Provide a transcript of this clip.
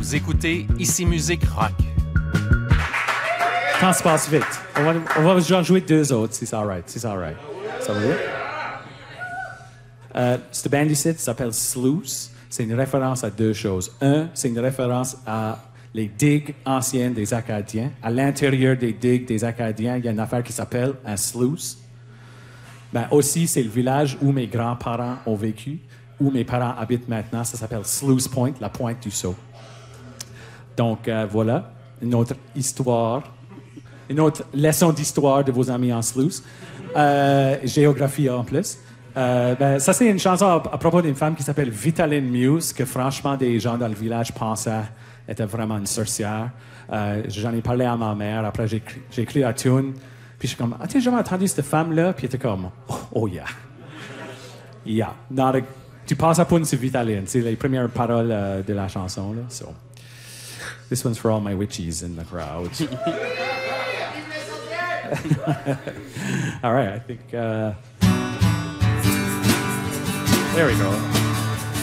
Vous écoutez Ici Musique Rock. Temps se passe vite. On va en jouer deux autres, si c'est all right. Ça va bien? Cette band ici s'appelle Sluice. C'est une référence à deux choses. Un, c'est une référence à les digues anciennes des Acadiens. À l'intérieur des digues des Acadiens, il y a une affaire qui s'appelle un sluice. Ben aussi, c'est le village où mes grands-parents ont vécu, où mes parents habitent maintenant. Ça s'appelle Sluice Point, la pointe du Sault. Donc, voilà, une autre histoire, une autre leçon d'histoire de vos amis en Sluice. Géographie en plus. Ça, c'est une chanson à propos d'une femme qui s'appelle Vitaline Muse, que franchement, des gens dans le village pensaient était vraiment une sorcière. J'en ai parlé à ma mère. Après, j'ai écrit la tune. Puis je suis comme, as-tu jamais entendu cette femme-là? Puis elle était comme, oh yeah. Yeah. Tu passes à point sur Vitaline. C'est les premières paroles de la chanson. Là. So, this one's for all my witches in the crowd. All right, I think... there we go.